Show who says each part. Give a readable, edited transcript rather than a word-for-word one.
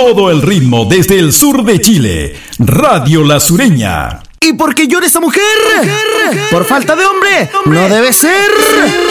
Speaker 1: todo el ritmo desde el sur de Chile. Radio La Sureña.
Speaker 2: ¿Y por qué llora esa mujer? Por falta de hombre. No debe ser.